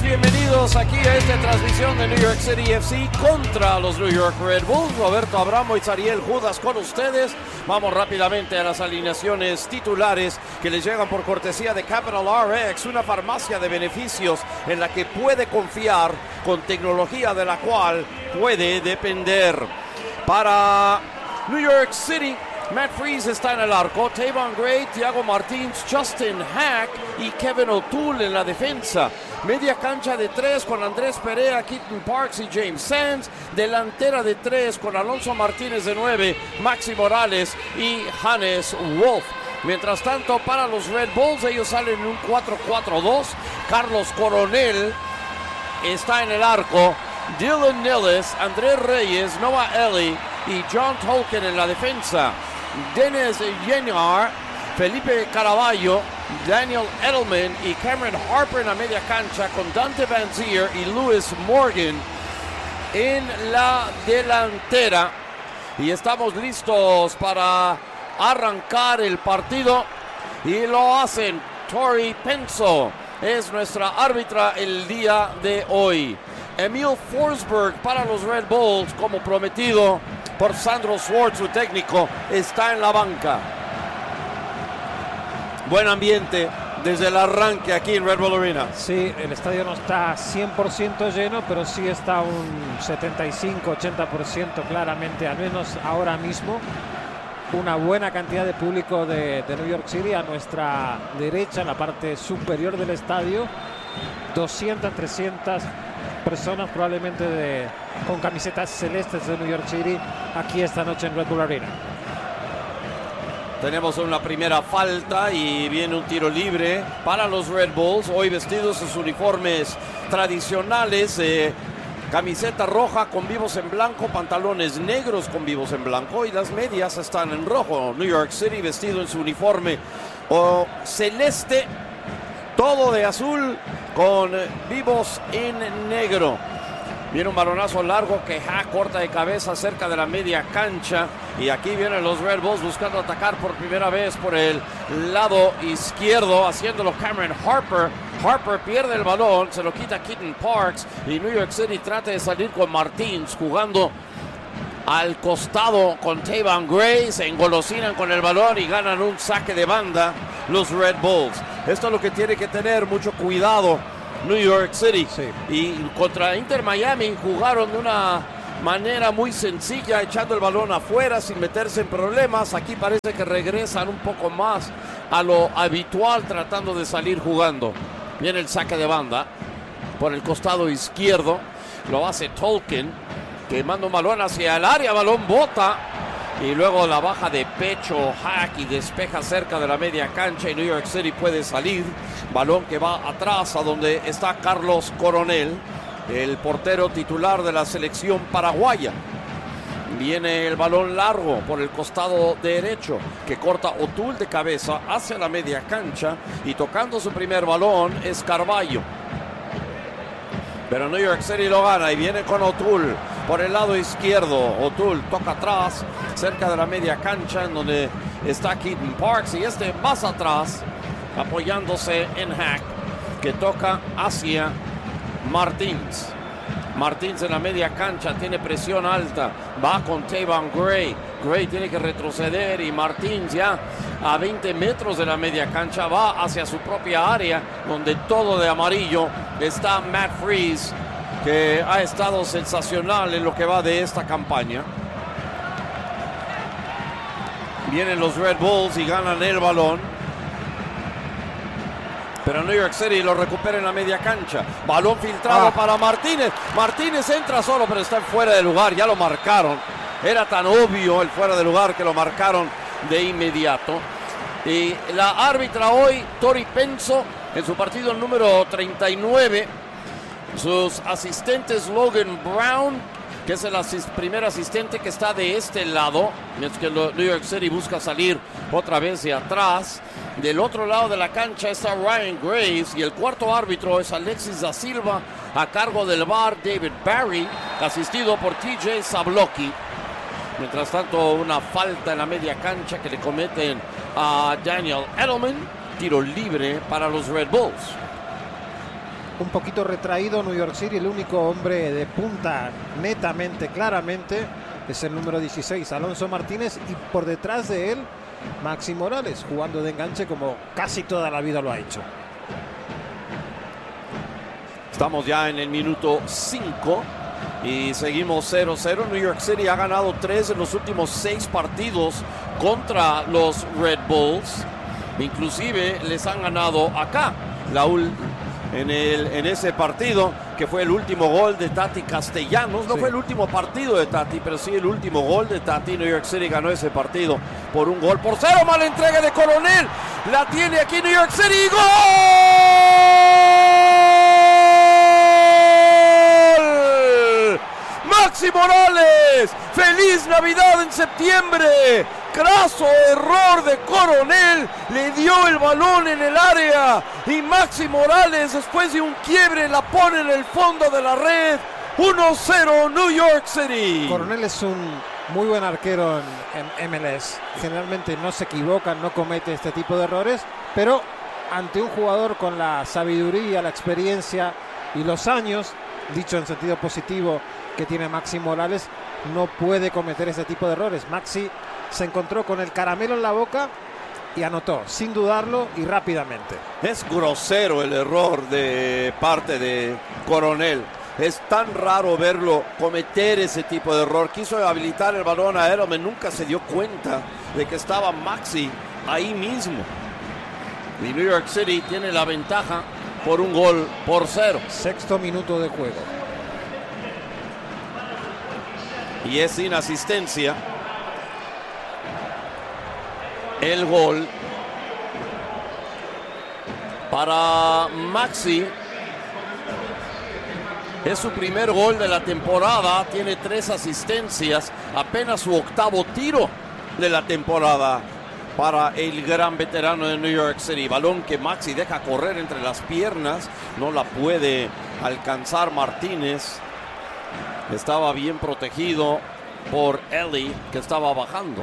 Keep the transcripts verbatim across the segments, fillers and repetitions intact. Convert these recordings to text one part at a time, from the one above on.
bienvenidos aquí a esta transmisión de New York City F C contra los New York Red Bulls. Roberto Abramo y Zariel Judas con ustedes. Vamos rápidamente a las alineaciones titulares que les llegan por cortesía de Capital R X, una farmacia de beneficios en la que puede confiar con tecnología de la cual puede depender. Para New York City, Matt Freese está en el arco, Tavon Gray, Thiago Martins, Justin Hack y Kevin O'Toole en la defensa. Media cancha de tres con Andrés Perea, Keaton Parks y James Sands. Delantera de tres con Alonso Martínez de nueve, Maxi Morales y Hannes Wolf. Mientras tanto, para los Red Bulls, ellos salen en un cuatro cuatro dos. Carlos Coronel está en el arco, Dylan Nilles, Andrés Reyes, Noah Ellie y John Tolkien en la defensa. Dennis Yenyar, Felipe Caraballo, Daniel Edelman y Cameron Harper en la media cancha con Dante Vanzier y Lewis Morgan en la delantera. Y estamos listos para arrancar el partido y lo hacen. Tori Penso es nuestra árbitra el día de hoy. Emil Forsberg para los Red Bulls, como prometido por Sandro Schwartz, su técnico, está en la banca. Buen ambiente desde el arranque aquí en Red Bull Arena. Sí, el estadio no está cien por ciento lleno, pero sí está un setenta y cinco ochenta por ciento claramente, al menos ahora mismo. Una buena cantidad de público de, de New York City a nuestra derecha, en la parte superior del estadio. doscientas, trescientas personas probablemente de, con camisetas celestes de New York City aquí esta noche en Red Bull Arena. Tenemos una primera falta y viene un tiro libre para los Red Bulls, hoy vestidos en sus uniformes tradicionales, eh, camiseta roja con vivos en blanco, pantalones negros con vivos en blanco y las medias están en rojo. New York City vestido en su uniforme oh, celeste, todo de azul con vivos en negro. Viene un balonazo largo que Hack corta de cabeza cerca de la media cancha. Y aquí vienen los Red Bulls buscando atacar por primera vez por el lado izquierdo, haciéndolo Cameron Harper. Harper pierde el balón, se lo quita Keaton Parks. Y New York City trata de salir con Martins jugando al costado con Tavon Gray. Se engolosinan con el balón y ganan un saque de banda los Red Bulls. Esto es lo que tiene que tener mucho cuidado New York City. Sí. Y contra Inter Miami jugaron de una manera muy sencilla, echando el balón afuera sin meterse en problemas. Aquí parece que regresan un poco más a lo habitual, tratando de salir jugando. Viene el saque de banda por el costado izquierdo, lo hace Tolkien, que manda un balón hacia el área, balón bota y luego la baja de pecho Hack y despeja cerca de la media cancha y New York City puede salir. Balón que va atrás a donde está Carlos Coronel, el portero titular de la selección paraguaya. Viene el balón largo por el costado derecho que corta O'Toole de cabeza hacia la media cancha y tocando su primer balón es Carballo. Pero New York City lo gana y viene con O'Toole por el lado izquierdo. O'Toole toca atrás cerca de la media cancha en donde está Keaton Parks y este más atrás apoyándose en Hack, que toca hacia Martins. Martins en la media cancha, tiene presión alta, va con Tavon Gray. Gray tiene que retroceder y Martins ya a veinte metros de la media cancha va hacia su propia área, donde todo de amarillo está Matt Freese, que ha estado sensacional en lo que va de esta campaña. Vienen los Red Bulls y ganan el balón. Pero New York City lo recupera en la media cancha. Balón filtrado ah. para Martínez. Martínez entra solo, pero está fuera de lugar. Ya lo marcaron. Era tan obvio el fuera de lugar que lo marcaron de inmediato. Y la árbitra hoy, Tori Penso, en su partido número treinta y nueve. Sus asistentes, Logan Brown, que es el asist- primer asistente que está de este lado. Es que New York City busca salir otra vez de atrás. Del otro lado de la cancha está Ryan Graves y el cuarto árbitro es Alexis da Silva, a cargo del V A R David Barry, asistido por T J Zablocki. Mientras tanto, una falta en la media cancha que le cometen a Daniel Edelman. Tiro libre para los Red Bulls. un poquito retraído New York City. El único hombre de punta netamente, claramente, es el número dieciséis, Alonso Martínez, y por detrás de él Maxi Morales, jugando de enganche como casi toda la vida lo ha hecho. Estamos ya en el minuto cinco y seguimos cero cero. New York City ha ganado tres en los últimos seis partidos contra los Red Bulls. Inclusive les han ganado acá la ul en, el, en ese partido, que fue el último gol de Tati Castellanos. No sí. fue el último partido de Tati, pero sí el último gol de Tati. New York City ganó ese partido por un gol por cero. Mala entrega de Coronel. La tiene aquí New York City. ¡Gol! Maxi Morales. ¡Feliz Navidad en septiembre! Craso error de Coronel, le dio el balón en el área y Maxi Morales, después de un quiebre, la pone en el fondo de la red. uno cero New York City. Coronel es un muy buen arquero en, en M L S. Generalmente no se equivoca, no comete este tipo de errores, pero ante un jugador con la sabiduría, la experiencia y los años, dicho en sentido positivo, que tiene Maxi Morales, no puede cometer ese tipo de errores. Maxi se encontró con el caramelo en la boca y anotó, sin dudarlo y rápidamente. Es grosero el error de parte de Coronel. Es tan raro verlo cometer ese tipo de error. Quiso habilitar el balón a Edelman, nunca se dio cuenta de que estaba Maxi ahí mismo. Y New York City tiene la ventaja por un gol por cero. Sexto minuto de juego. Y es sin asistencia el gol para Maxi. Es su primer gol de la temporada, tiene tres asistencias, apenas su octavo tiro de la temporada para el gran veterano de New York City. Balón que Maxi deja correr entre las piernas, no la puede alcanzar Martínez. Estaba bien protegido por Ellie, que estaba bajando.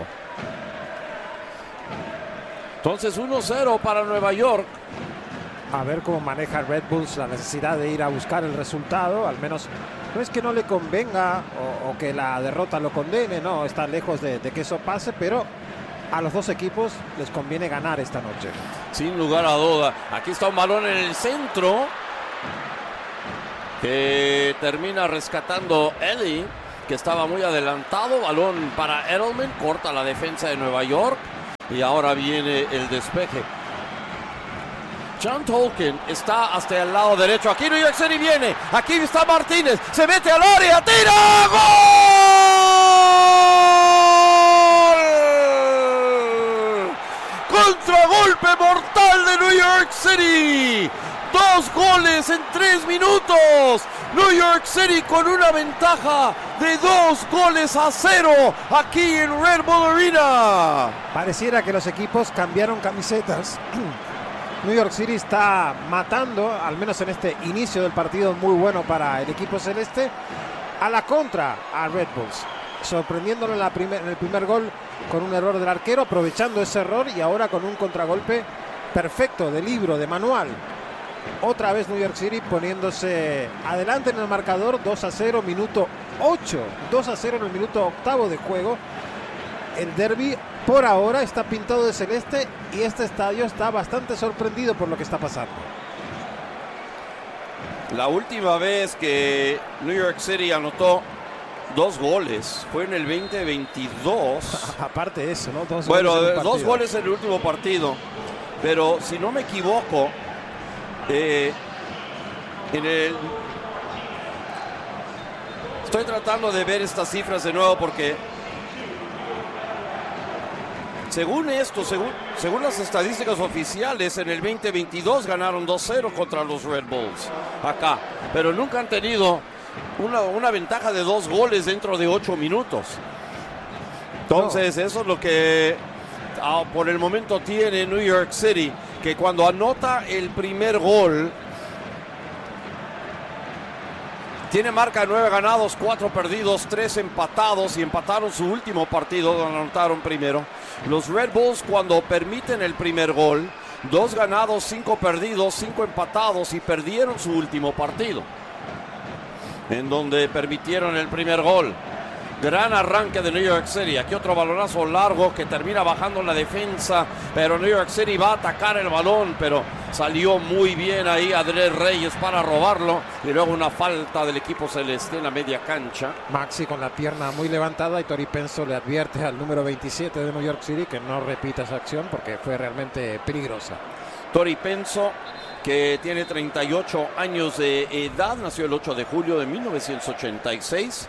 Entonces uno cero para Nueva York. A ver cómo maneja Red Bulls la necesidad de ir a buscar el resultado. Al menos no es que no le convenga o, o que la derrota lo condene, no, está lejos de, de que eso pase, pero a los dos equipos les conviene ganar esta noche. Sin lugar a duda. Aquí está un balón en el centro que termina rescatando Ellie, que estaba muy adelantado. Balón para Edelman, corta la defensa de Nueva York. Y ahora viene el despeje. John Tolkien está hasta el lado derecho. Aquí New York City viene. Aquí está Martínez. Se mete al área. ¡Tira! ¡Gol! Contragolpe mortal de New York City. Dos goles en tres minutos. New York City con una ventaja de dos goles a cero aquí en Red Bull Arena. Pareciera que los equipos cambiaron camisetas. New York City está matando, al menos en este inicio del partido muy bueno para el equipo celeste, a la contra a Red Bulls, sorprendiéndolo en, la primer, en el primer gol con un error del arquero, aprovechando ese error, y ahora con un contragolpe perfecto, de libro, de manual. Otra vez New York City poniéndose adelante en el marcador. Dos a cero, minuto ocho. dos a cero en el minuto octavo de juego. El derbi por ahora está pintado de celeste y este estadio está bastante sorprendido por lo que está pasando. La última vez que New York City anotó dos goles fue en el veinte veintidós. Aparte de eso, ¿no? Dos bueno, goles dos goles en el último partido. Pero si no me equivoco, Eh, en el... estoy tratando de ver estas cifras de nuevo porque según esto, según, según las estadísticas oficiales, en el veinte veintidós ganaron dos cero contra los Red Bulls acá, pero nunca han tenido una, una ventaja de dos goles dentro de ocho minutos. Entonces no. Eso es lo que ah, por el momento tiene New York City, que cuando anota el primer gol tiene marca de nueve ganados, cuatro perdidos, tres empatados, y empataron su último partido donde anotaron primero. Los Red Bulls, cuando permiten el primer gol, dos ganados, cinco perdidos, cinco empatados y perdieron su último partido, en donde permitieron el primer gol. Gran arranque de New York City. Aquí otro balonazo largo que termina bajando la defensa, pero New York City va a atacar el balón, pero salió muy bien ahí Andrés Reyes para robarlo, y luego una falta del equipo celeste en la media cancha. Maxi con la pierna muy levantada y Tori Penso le advierte al número veintisiete de New York City que no repita esa acción porque fue realmente peligrosa. Tori Penso, que tiene treinta y ocho años de edad, nació el ocho de julio de mil novecientos ochenta y seis.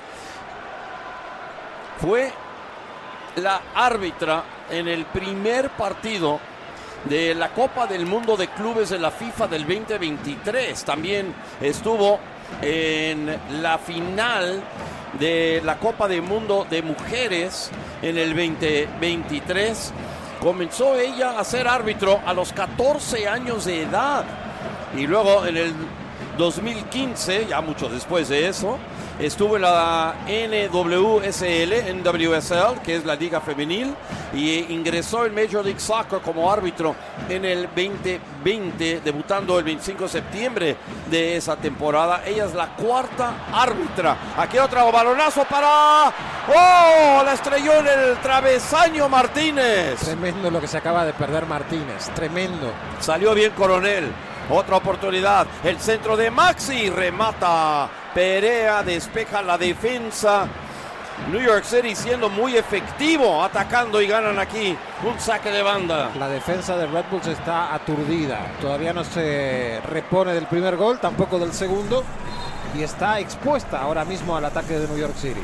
Fue la árbitra en el primer partido de la Copa del Mundo de Clubes de la FIFA del veinte veintitrés. También estuvo en la final de la Copa del Mundo de Mujeres en el veinte veintitrés. Comenzó ella a ser árbitro a los catorce años de edad. Y luego en el dos mil quince, ya mucho después de eso, estuvo en la N W S L, N W S L, que es la liga femenil, y ingresó en Major League Soccer como árbitro en el veinte veinte, debutando el veinticinco de septiembre de esa temporada. Ella es la cuarta árbitra. Aquí otro balonazo para... ¡Oh! La estrelló en el travesaño Martínez. Tremendo lo que se acaba de perder Martínez, tremendo. Salió bien Coronel. Otra oportunidad, el centro de Maxi, remata Perea, despeja la defensa. New York City siendo muy efectivo, atacando, y ganan aquí un saque de banda. La defensa de Red Bulls está aturdida, todavía no se repone del primer gol, tampoco del segundo, y está expuesta ahora mismo al ataque de New York City.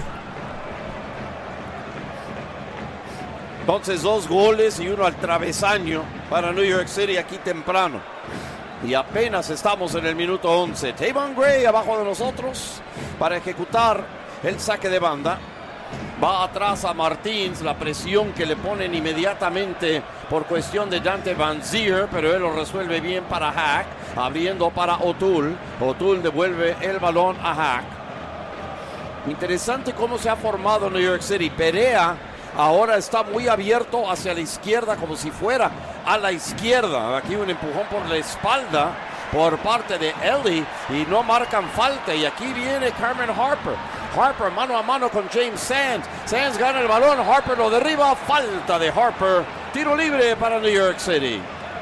Entonces dos goles y uno al travesaño para New York City aquí temprano. Y apenas estamos en el minuto once. Tavon Gray abajo de nosotros para ejecutar el saque de banda. Va atrás a Martins, la presión que le ponen inmediatamente por cuestión de Dante Van Zier, pero él lo resuelve bien para Hack, abriendo para O'Toole. O'Toole devuelve el balón a Hack. Interesante cómo se ha formado New York City. Perea ahora está muy abierto hacia la izquierda, como si fuera a la izquierda. Aquí un empujón por la espalda por parte de Ellie y no marcan falta. Y aquí viene Carmen Harper. Harper mano a mano con James Sands. Sands gana el balón, Harper lo derriba. Falta de Harper. Tiro libre para New York City.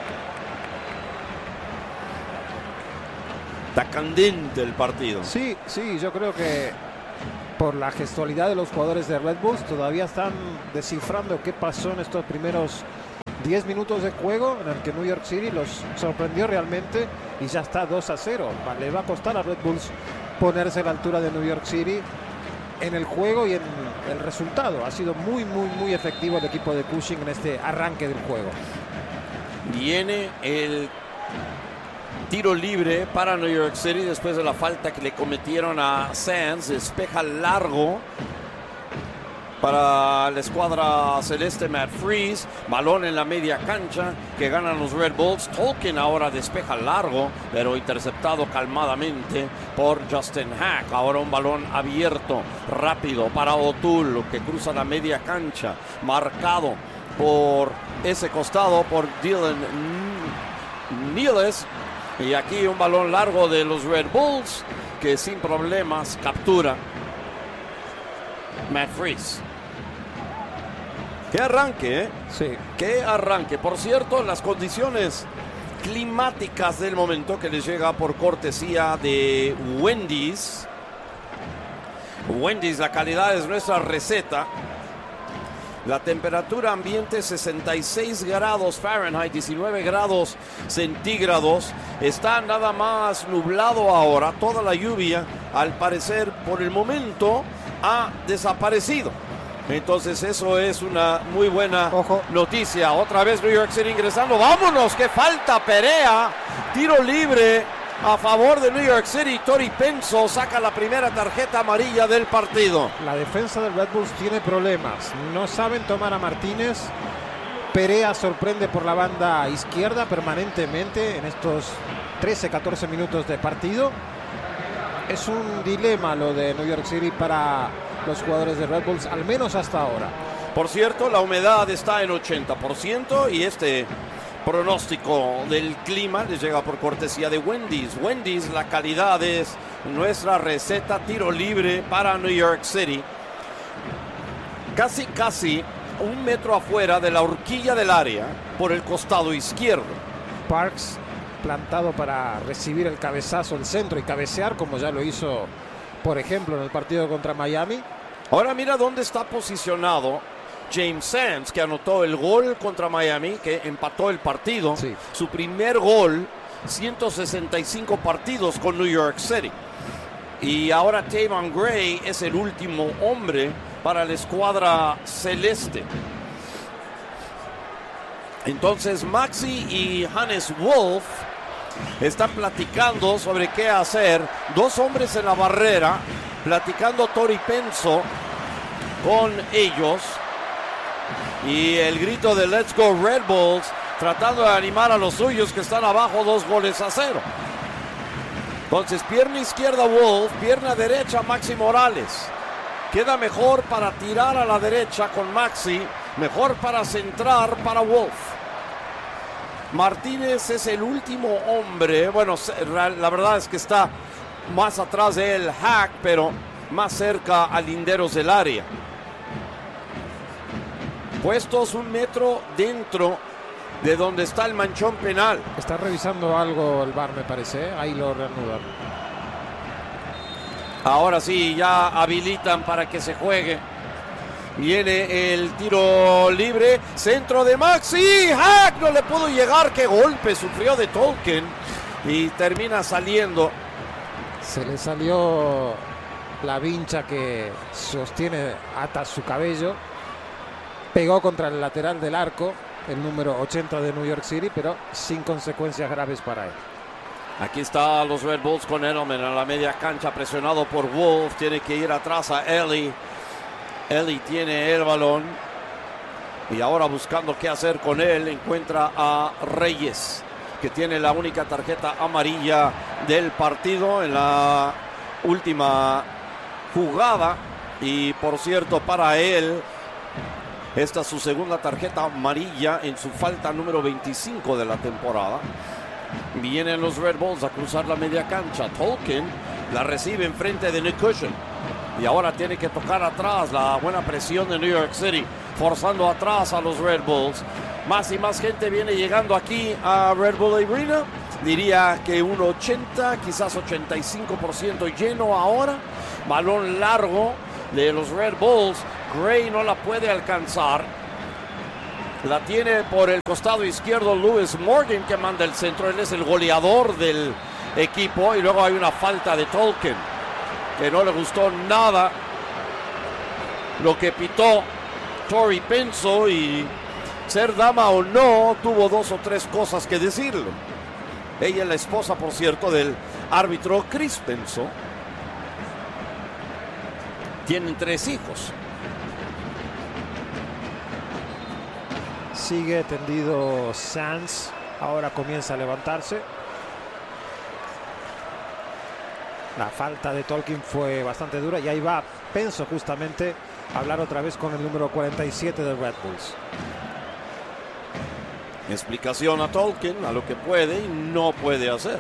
Está candente el partido. Sí, sí, yo creo que por la gestualidad de los jugadores de Red Bulls todavía están descifrando qué pasó en estos primeros diez minutos de juego, en el que New York City los sorprendió realmente y ya está dos a cero. Le va a costar a Red Bulls ponerse a la altura de New York City en el juego y en el resultado. Ha sido muy, muy, muy efectivo el equipo de Cushing en este arranque del juego. Viene el tiro libre para New York City después de la falta que le cometieron a Sands. Despeja largo para la escuadra celeste Matt Freese. Balón en la media cancha que ganan los Red Bulls. Tolkien ahora despeja largo, pero interceptado calmadamente por Justin Hack. Ahora un balón abierto, rápido para O'Toole, que cruza la media cancha, marcado por ese costado por Dylan Niles. Y aquí un balón largo de los Red Bulls que sin problemas captura Matt Freese. Qué arranque, ¿eh? Sí. Qué arranque. Por cierto, las condiciones climáticas del momento que les llega por cortesía de Wendy's. Wendy's, la calidad es nuestra receta. La temperatura ambiente sesenta y seis grados Fahrenheit, diecinueve grados centígrados. Está nada más nublado ahora. Toda la lluvia, al parecer, por el momento, ha desaparecido. Entonces eso es una muy buena Ojo. noticia. Otra vez New York City ingresando. ¡Vámonos! ¡Qué falta! Perea. Tiro libre a favor de New York City. Tori Penso saca la primera tarjeta amarilla del partido. La defensa del Red Bulls tiene problemas. No saben tomar a Martínez. Perea sorprende por la banda izquierda permanentemente en estos trece catorce minutos de partido. Es un dilema lo de New York City para los jugadores de Red Bulls, al menos hasta ahora. Por cierto, la humedad está en ochenta por ciento y este pronóstico del clima les llega por cortesía de Wendy's. Wendy's, la calidad es nuestra receta. Tiro libre para New York City. Casi, casi un metro afuera de la horquilla del área por el costado izquierdo. Parks plantado para recibir el cabezazo, el centro y cabecear, como ya lo hizo, por ejemplo, en el partido contra Miami. Ahora mira dónde está posicionado James Sands, que anotó el gol contra Miami, que empató el partido. Sí. Su primer gol, ciento sesenta y cinco partidos con New York City. Y ahora Tavon Gray es el último hombre para la escuadra celeste. Entonces Maxi y Hannes Wolf están platicando sobre qué hacer. Dos hombres en la barrera, platicando Tori Penso con ellos. Y el grito de Let's Go Red Bulls, tratando de animar a los suyos que están abajo dos goles a cero. Entonces pierna izquierda Wolf, pierna derecha Maxi Morales. Queda mejor para tirar a la derecha con Maxi, mejor para centrar para Wolf. Martínez es el último hombre, bueno, la verdad es que está más atrás de él Hack, pero más cerca a linderos del área. Puestos un metro dentro de donde está el manchón penal. Está revisando algo el V A R, me parece, ¿eh? Ahí lo reanudan. Ahora sí, ya habilitan para que se juegue. Viene el tiro libre, centro de Maxi. Hack no le pudo llegar, qué golpe sufrió de Tolkien y termina saliendo. Se le salió la vincha que sostiene, ata su cabello. Pegó contra el lateral del arco, el número ochenta de New York City, pero sin consecuencias graves para él. Aquí está los Red Bulls con Edelman a la media cancha, presionado por Wolf. Tiene que ir atrás a Ellie. Ellie tiene el balón. Y ahora buscando qué hacer con él, encuentra a Reyes, que tiene la única tarjeta amarilla del partido en la última jugada. Y por cierto, para él, esta es su segunda tarjeta amarilla en su falta número veinticinco de la temporada. Vienen los Red Bulls a cruzar la media cancha. Tolkien la recibe enfrente de Nick Cushion. Y ahora tiene que tocar atrás. La buena presión de New York City, forzando atrás a los Red Bulls. Más y más gente viene llegando aquí a Red Bull Arena. Diría que un ochenta, quizás ochenta y cinco por ciento lleno ahora. Balón largo de los Red Bulls. Gray no la puede alcanzar. La tiene por el costado izquierdo Lewis Morgan, que manda el centro. Él es el goleador del equipo. Y luego hay una falta de Tolkien, que no le gustó nada lo que pitó Tori Penso. Y ser dama o no, tuvo dos o tres cosas que decirle. Ella es la esposa, por cierto, del árbitro Chris Penso. Tienen tres hijos. Sigue tendido Sands. Ahora comienza a levantarse. La falta de Tolkien fue bastante dura. Y ahí va, Penso justamente, a hablar otra vez con el número cuarenta y siete de Red Bulls. Explicación a Tolkien, a lo que puede y no puede hacer.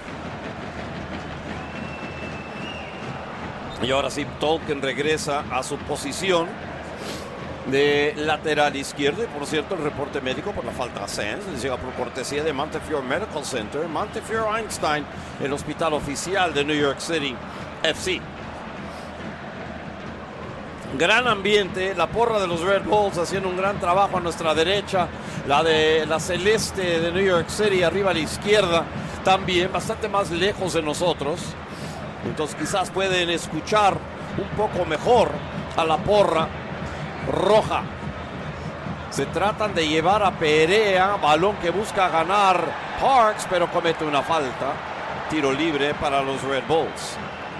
Y ahora sí, Tolkien regresa a su posición de lateral izquierdo. Y por cierto, el reporte médico por la falta a Sands les llega por cortesía de Montefiore Medical Center, Montefiore Einstein, el hospital oficial de New York City F C. Gran ambiente, la porra de los Red Bulls haciendo un gran trabajo a nuestra derecha, la de la celeste de New York City arriba a la izquierda, también bastante más lejos de nosotros. Entonces quizás pueden escuchar un poco mejor a la porra roja. Se tratan de llevar a Perea, balón que busca ganar Parks, pero comete una falta. Tiro libre para los Red Bulls.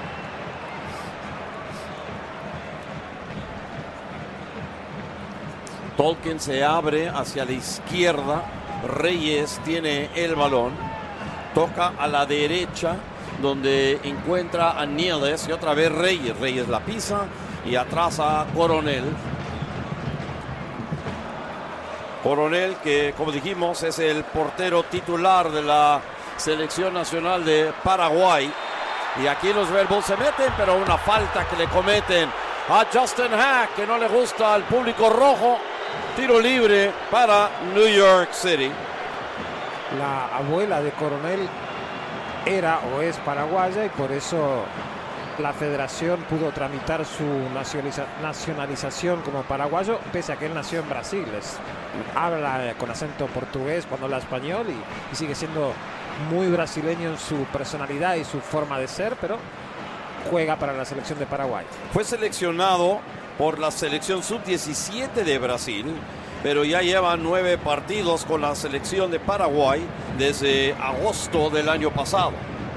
Tolkien se abre hacia la izquierda. Reyes tiene el balón. Toca a la derecha, donde encuentra a Nieles y otra vez Reyes. Reyes la pisa y atrás a Coronel. Coronel, que como dijimos es el portero titular de la selección nacional de Paraguay. Y aquí los Red Bulls se meten, pero una falta que le cometen a Justin Hack, que no le gusta al público rojo. Tiro libre para New York City. La abuela de Coronel era o es paraguaya y por eso la federación pudo tramitar su nacionaliza nacionalización como paraguayo, pese a que él nació en Brasil. Es, habla con acento portugués cuando habla español y, y sigue siendo muy brasileño en su personalidad y su forma de ser, pero juega para la selección de Paraguay. Fue seleccionado por la selección sub diecisiete de Brasil, pero ya lleva nueve partidos con la selección de Paraguay desde agosto del año pasado.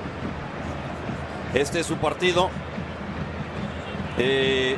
Este es su partido. Eh,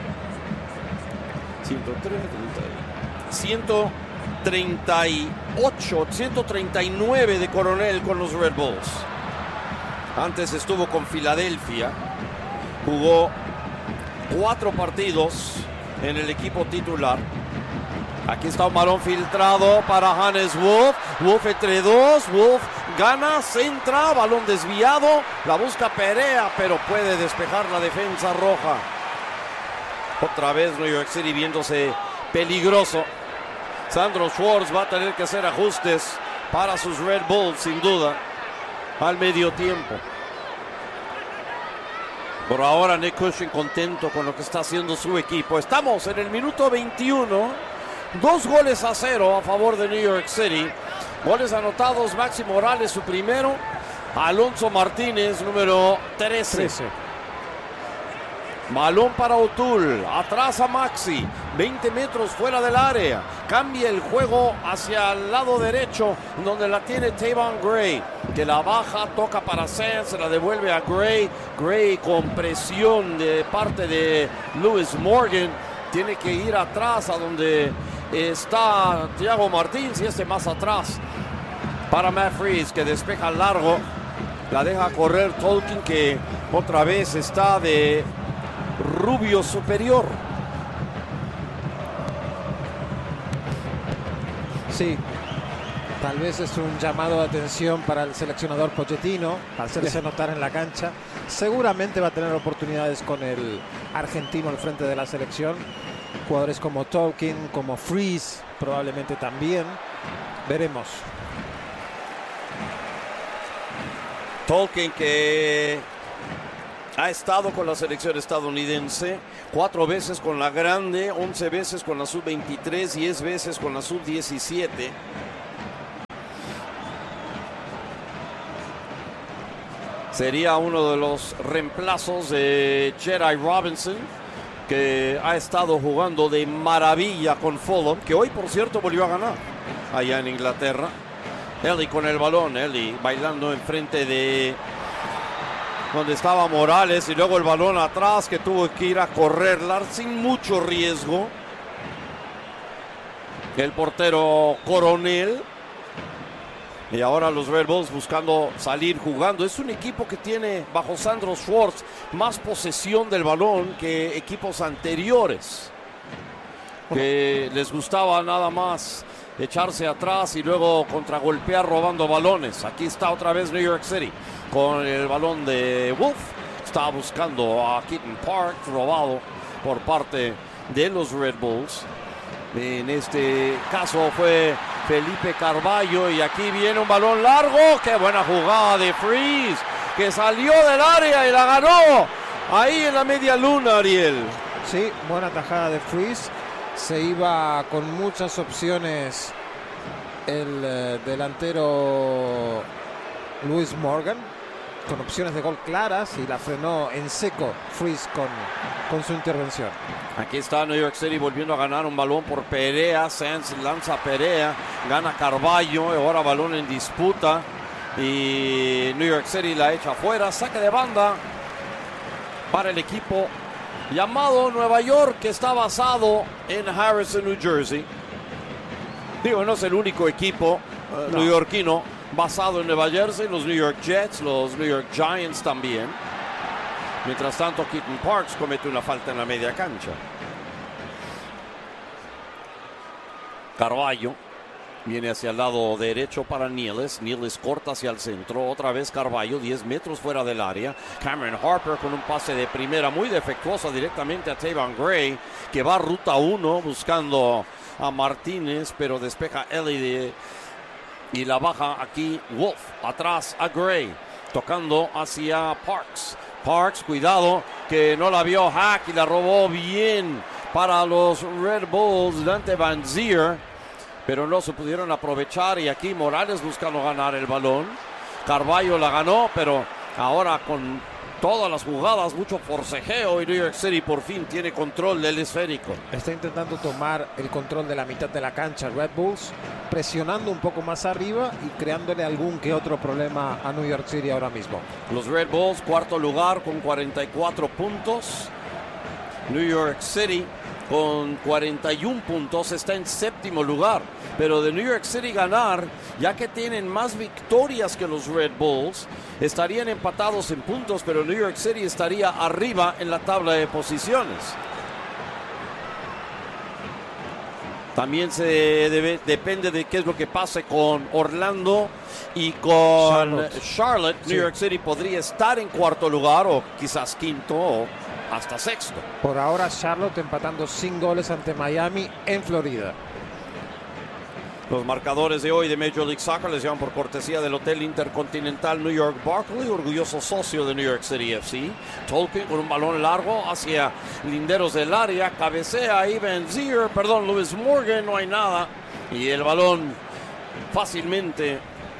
ciento treinta y ocho, ciento treinta y nueve de Coronel con los Red Bulls. Antes estuvo con Filadelfia. Jugó cuatro partidos en el equipo titular. Aquí está un balón filtrado para Hannes Wolf. Wolf entre dos. Wolf gana, centra, balón desviado. La busca Perea, pero puede despejar la defensa roja. Otra vez New York City viéndose peligroso. Sandro Schwartz va a tener que hacer ajustes para sus Red Bulls, sin duda, al medio tiempo. Por ahora Nick Cushing contento con lo que está haciendo su equipo. Estamos en el minuto veintiuno. Dos goles a cero a favor de New York City. Goles anotados: Maxi Morales, su primero. Alonso Martínez, número trece. trece. Balón para O'Toole. Atrás a Maxi. veinte metros fuera del área. Cambia el juego hacia el lado derecho, donde la tiene Tavon Gray, que la baja, toca para Sands, se la devuelve a Gray. Gray con presión de parte de Lewis Morgan. Tiene que ir atrás a donde está Thiago Martins y este más atrás para Matt Freese, que despeja largo. La deja correr Tolkien, que otra vez está de rubio superior. Sí, tal vez es un llamado de atención para el seleccionador Pochettino, hacerse notar en la cancha. Seguramente va a tener oportunidades con el argentino al frente de la selección. Jugadores como Tolkien, como Freese, probablemente también. Veremos. Tolkien, que ha estado con la selección estadounidense cuatro veces con la grande, once veces con la sub veintitrés, diez veces con la sub diecisiete. Sería uno de los reemplazos de Jedi Robinson, que ha estado jugando de maravilla con Fulham, que hoy por cierto volvió a ganar allá en Inglaterra. Ellie con el balón, Ellie bailando enfrente de donde estaba Morales, y luego el balón atrás, que tuvo que ir a correrla sin mucho riesgo el portero Coronel. Y ahora los Red Bulls buscando salir jugando. Es un equipo que tiene bajo Sandro Schwartz más posesión del balón que equipos anteriores, que les gustaba nada más echarse atrás y luego contragolpear robando balones. Aquí está otra vez New York City con el balón de Wolf. Está buscando a Keaton Park, robado por parte de los Red Bulls. En este caso fue Felipe Carballo, y aquí viene un balón largo. ¡Qué buena jugada de Freese, que salió del área y la ganó ahí en la media luna, Ariel! Sí, buena tajada de Freese. Se iba con muchas opciones el eh, delantero Lewis Morgan, con opciones de gol claras, y la frenó en seco Freese con, con su intervención. Aquí está New York City volviendo a ganar un balón por Perea. Sands lanza a Perea, gana Carballo, ahora balón en disputa y New York City la echa afuera. Saque de banda para el equipo llamado Nueva York, que está basado en Harrison, New Jersey. Digo, no es el único equipo uh, no. neoyorquino basado en Nueva Jersey. Los New York Jets, los New York Giants también. Mientras tanto, Keaton Parks comete una falta en la media cancha. Carballo Viene hacia el lado derecho para Niles. Niles corta hacia el centro. Otra vez Carvalho, diez metros fuera del área. Cameron Harper con un pase de primera muy defectuoso directamente a Tayvon Gray, que va a ruta uno buscando a Martínez, pero despeja Ellie y la baja aquí Wolf. Atrás a Gray, tocando hacia Parks. Parks, cuidado, que no la vio Hack y la robó bien para los Red Bulls. Dante Van Zier, pero no se pudieron aprovechar, y aquí Morales buscando ganar el balón. Carvalho la ganó, pero ahora con todas las jugadas, mucho forcejeo, y New York City por fin tiene control del esférico. Está intentando tomar el control de la mitad de la cancha Red Bulls, presionando un poco más arriba y creándole algún que otro problema a New York City ahora mismo. Los Red Bulls, cuarto lugar con cuarenta y cuatro puntos. New York City con cuarenta y uno puntos está en séptimo lugar, pero de New York City ganar, ya que tienen más victorias que los Red Bulls, estarían empatados en puntos, pero New York City estaría arriba en la tabla de posiciones. También se debe, depende de qué es lo que pase con Orlando y con Charlotte. Charlotte. New sí. York City podría estar en cuarto lugar o quizás quinto o hasta sexto. Por ahora Charlotte empatando sin goles ante Miami en Florida. Los marcadores de hoy de Major League Soccer les llevan por cortesía del Hotel Intercontinental New York Barclay, orgulloso socio de New York City F C. Tolkien con un balón largo hacia linderos del área, cabecea ahí Van Zier, perdón, Lewis Morgan, no hay nada. Y el balón fácilmente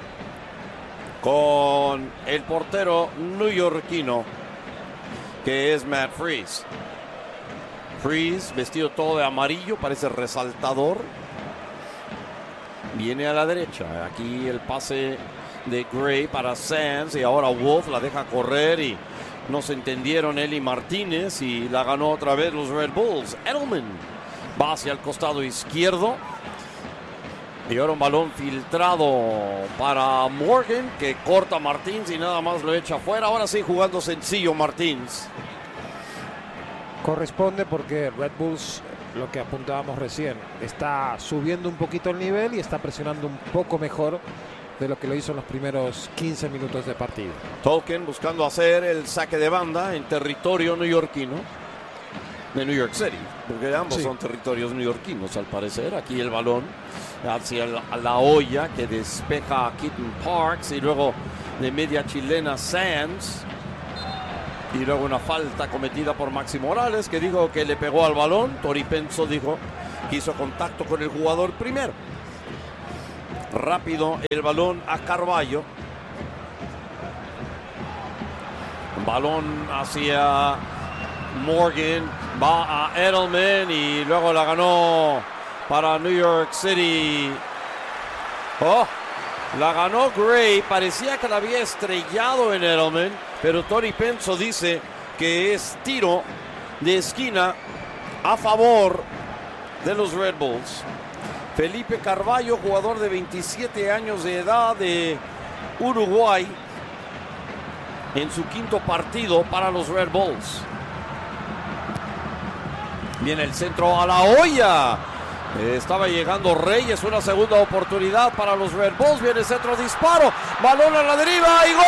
con el portero neoyorquino, que es Matt Freese. Freese, vestido todo de amarillo, parece resaltador. Viene a la derecha. Aquí el pase de Gray para Sands. Y ahora Wolf la deja correr y no se entendieron él y Martínez. Y la ganó otra vez los Red Bulls. Edelman va hacia el costado izquierdo. Y ahora un balón filtrado para Morgan, que corta a Martins y nada más lo echa afuera. Ahora sí jugando sencillo Martins. Corresponde porque Red Bulls, lo que apuntábamos recién, está subiendo un poquito el nivel y está presionando un poco mejor de lo que lo hizo en los primeros quince minutos de partido. Tolkien buscando hacer el saque de banda en territorio neoyorquino de New York City, porque ambos sí. son territorios neoyorquinos al parecer. Aquí el balón hacia la, la olla que despeja a Keaton Parks, y luego de media chilena Sands. Y luego una falta cometida por Maxi Morales, que dijo que le pegó al balón. Tori Penso dijo que hizo contacto con el jugador primero. Rápido el balón a Carvalho. Balón hacia Morgan. Va a Edelman y luego la ganó para New York City. Oh, la ganó Gray. Parecía que la había estrellado en Edelman, pero Tori Penso dice que es tiro de esquina a favor de los Red Bulls. Felipe Carvalho, jugador de veintisiete años de edad de Uruguay, en su quinto partido para los Red Bulls. Viene el centro a la olla. Estaba llegando Reyes, una segunda oportunidad para los Red Bulls. Viene el centro, disparo, balón a la deriva y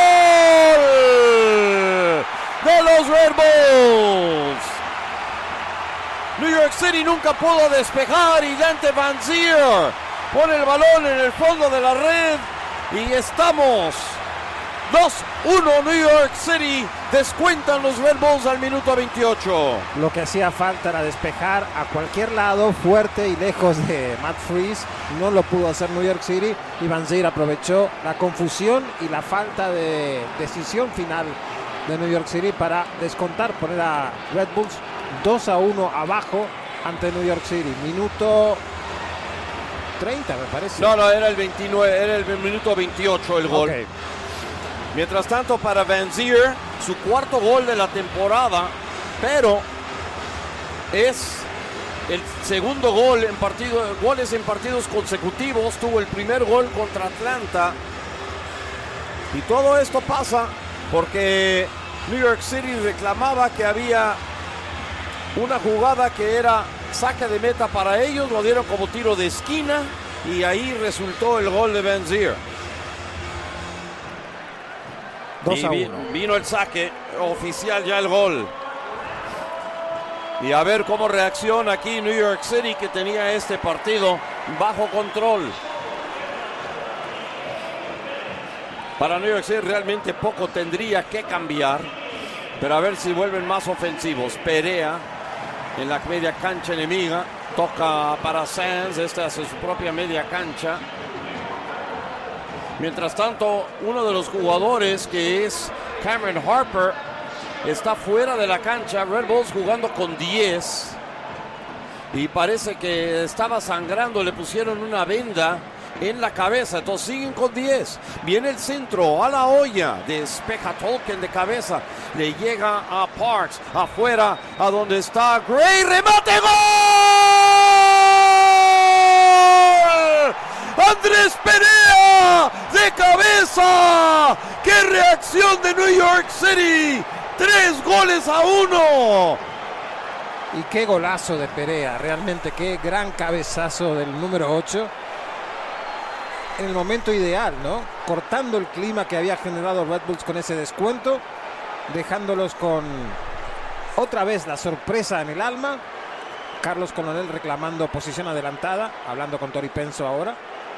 gol de los Red Bulls. New York City nunca pudo despejar y Dante Van Zier pone el balón en el fondo de la red y estamos dos uno New York City. Descuentan los Red Bulls al minuto veintiocho. Lo que hacía falta era despejar a cualquier lado, fuerte y lejos de Matt Freese. No lo pudo hacer New York City y Van Zier aprovechó la confusión y la falta de decisión final de New York City para descontar, poner a Red Bulls dos a uno abajo ante New York City. Minuto treinta, me parece. No, no, era el veintinueve, era el minuto veintiocho el gol. Okay. Mientras tanto, para Van Zier, su cuarto gol de la temporada, pero es el segundo gol en partido, goles en partidos consecutivos. Tuvo el primer gol contra Atlanta. Y todo esto pasa porque New York City reclamaba que había una jugada que era saque de meta para ellos. Lo dieron como tiro de esquina. y ahí resultó el gol de Vanzeir. dos a y uno. Vino el saque oficial, ya el gol. Y a ver cómo reacciona aquí New York City, que tenía este partido bajo control. Para New York City realmente poco tendría que cambiar, pero a ver si vuelven más ofensivos. Perea en la media cancha enemiga, toca para Sands, esta hace su propia media cancha. Mientras tanto, uno de los jugadores, que es Cameron Harper, está fuera de la cancha. Red Bulls jugando con diez y parece que estaba sangrando, le pusieron una venda en la cabeza, entonces siguen con diez. Viene el centro a la olla, despeja Tolkien de cabeza, le llega a Parks, afuera a donde está Gray, remate, ¡gol! Andrés Perea de cabeza. ¡Qué reacción de New York City! Tres goles a uno. Y qué golazo de Perea, realmente qué gran cabezazo del número ocho. En el momento ideal, ¿no? Cortando el clima que había generado Red Bulls con ese descuento, dejándolos con otra vez la sorpresa en el alma. Carlos Coronel reclamando posición adelantada, hablando con Tori Penso ahora.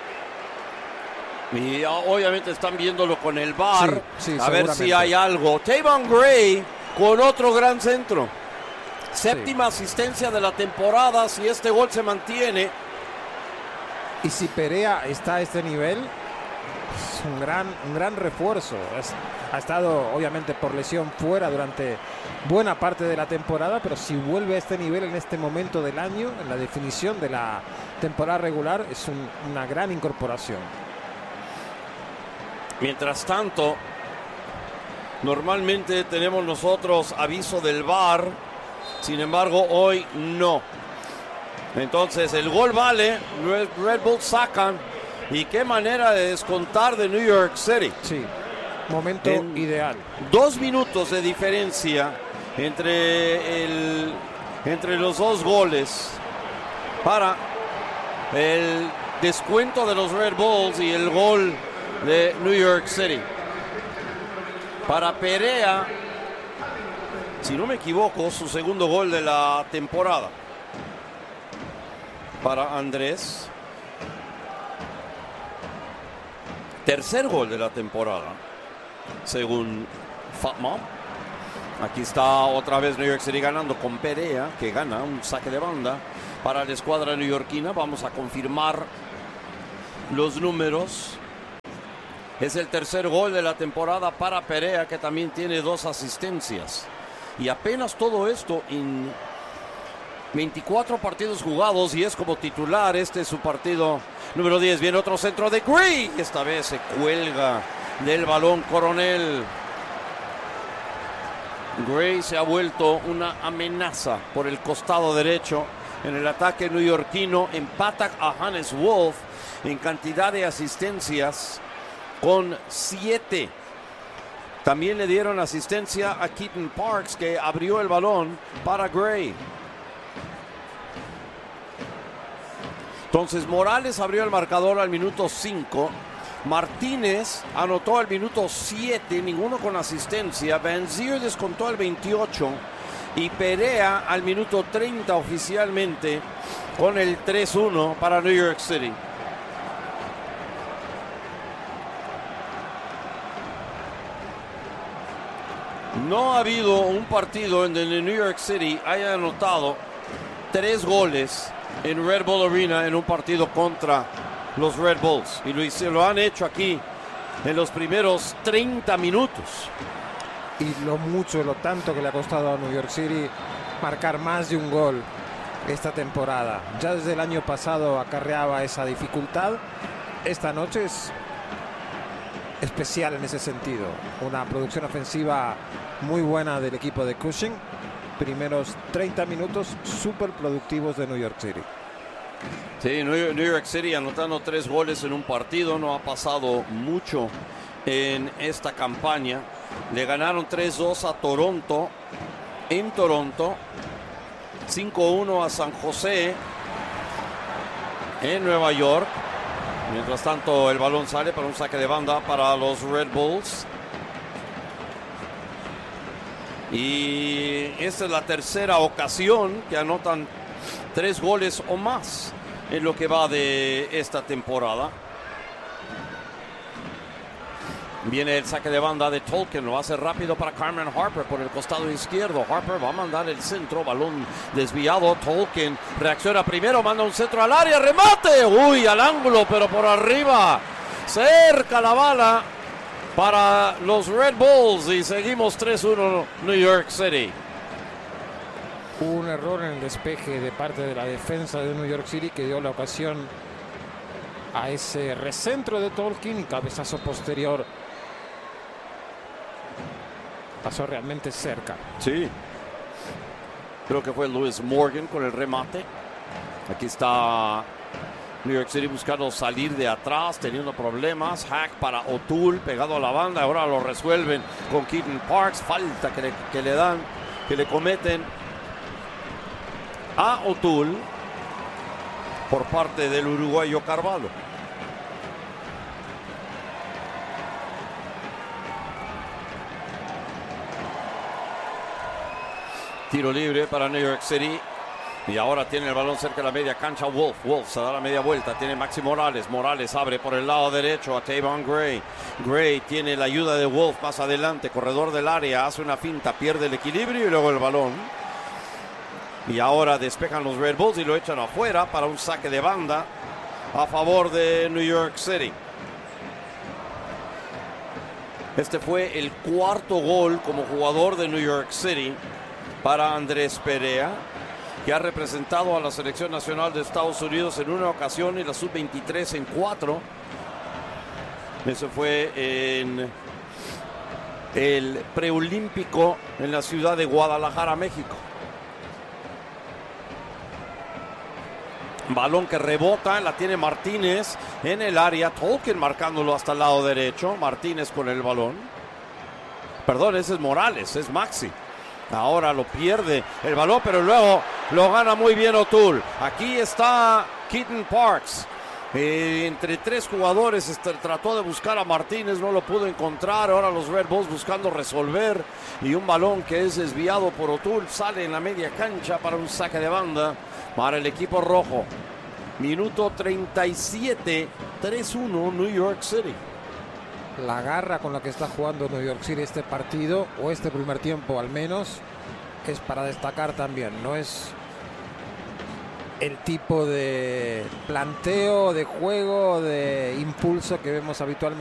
Y obviamente están viéndolo con el V A R, sí, sí, a ver si hay algo. Tavon Gray con otro gran centro. Séptima sí. asistencia de la temporada, si este gol se mantiene. Y si Perea está a este nivel, es un gran, un gran refuerzo. Es, ha estado obviamente por lesión fuera durante buena parte de la temporada, pero si vuelve a este nivel en este momento del año, en la definición de la temporada regular, es un, una gran incorporación. Mientras tanto, normalmente tenemos nosotros aviso del V A R, sin embargo hoy no. Entonces el gol vale, Red Bulls sacan, y qué manera de descontar de New York City. Sí, momento en ideal. Dos minutos de diferencia entre, el, entre los dos goles para el descuento de los Red Bulls y el gol de New York City. Para Perea, si no me equivoco, su segundo gol de la temporada. Para Andrés, tercer gol de la temporada, según Fatma. Aquí está otra vez New York City ganando con Perea, que gana un saque de banda para la escuadra neoyorquina. Vamos a confirmar los números. Es el tercer gol de la temporada para Perea, que también tiene dos asistencias. Y apenas todo esto en veinticuatro partidos jugados, y es como titular. Este es su partido número diez. Viene otro centro de Gray. Esta vez se cuelga del balón Coronel. Gray se ha vuelto una amenaza por el costado derecho en el ataque neoyorquino. Empata a Hannes Wolf en cantidad de asistencias con siete. También le dieron asistencia a Keaton Parks, que abrió el balón para Gray. Entonces Morales abrió el marcador al minuto cinco. Martínez anotó al minuto siete, ninguno con asistencia. Vanzeir descontó al veintiocho. Y Perea al minuto treinta oficialmente con el tres uno para New York City. No ha habido un partido en donde New York City haya anotado tres goles en Red Bull Arena en un partido contra los Red Bulls. Y lo, lo han hecho aquí en los primeros treinta minutos. Y lo mucho, lo tanto que le ha costado a New York City marcar más de un gol esta temporada. Ya desde el año pasado acarreaba esa dificultad. Esta noche es especial en ese sentido. Una producción ofensiva muy buena del equipo de Cushing. Primeros treinta minutos súper productivos de New York City. Sí, New York City anotando tres goles en un partido. No ha pasado mucho en esta campaña. Le ganaron tres dos a Toronto en Toronto. cinco uno a San José en Nueva York. Mientras tanto, el balón sale para un saque de banda para los Red Bulls. Y esta es la tercera ocasión que anotan tres goles o más en lo que va de esta temporada. Viene el saque de banda de Tolkien, lo hace rápido para Carmen Harper por el costado izquierdo. Harper va a mandar el centro, balón desviado. Tolkien reacciona primero, manda un centro al área, remate. Uy, al ángulo, pero por arriba. Cerca la bala para los Red Bulls y seguimos tres uno New York City. Un error en el despeje de parte de la defensa de New York City que dio la ocasión a ese recentro de Tolkien y cabezazo posterior. Pasó realmente cerca. Sí. Creo que fue Lewis Morgan con el remate. Aquí está New York City buscando salir de atrás, teniendo problemas. Hack para O'Toole, pegado a la banda. Ahora lo resuelven con Keaton Parks. Falta que le, que le dan, que le cometen a O'Toole por parte del uruguayo Carvalho. Tiro libre para New York City. Y ahora tiene el balón cerca de la media cancha Wolf. Wolf se da la media vuelta. Tiene Maxi Morales. Morales abre por el lado derecho a Tavon Gray. Gray tiene la ayuda de Wolf más adelante. Corredor del área. Hace una finta. Pierde el equilibrio y luego el balón. Y ahora despejan los Red Bulls y lo echan afuera para un saque de banda a favor de New York City. Este fue el cuarto gol como jugador de New York City para Andrés Perea, que ha representado a la selección nacional de Estados Unidos en una ocasión y la sub veintitrés en cuatro. Eso fue en el preolímpico en la ciudad de Guadalajara, México. Balón que rebota, la tiene Martínez en el área. Tolkien marcándolo hasta el lado derecho. Martínez con el balón. Perdón, ese es Morales, es Maxi. Ahora lo pierde el balón, pero luego lo gana muy bien O'Toole. Aquí está Keaton Parks. Eh, entre tres jugadores este, trató de buscar a Martínez, no lo pudo encontrar. Ahora los Red Bulls buscando resolver. Y un balón que es desviado por O'Toole. Sale en la media cancha para un saque de banda para el equipo rojo. Minuto treinta y siete, tres uno New York City. La garra con la que está jugando New York City este partido, o este primer tiempo al menos, es para destacar también. No es el tipo de planteo, de juego, de impulso que vemos habitualmente